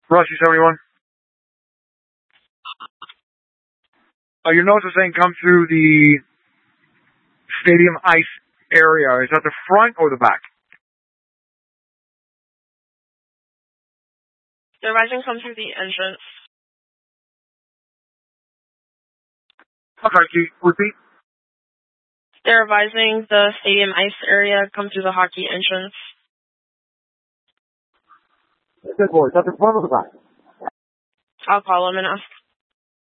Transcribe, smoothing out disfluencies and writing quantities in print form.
Rusty 71. Your notes are saying come through the stadium ice area. Is that the front or the back? They're advising come through the entrance. Okay, can you repeat? They're advising the stadium ice area come through the hockey entrance. Good boy. Is that the front or the back? I'll call them and ask.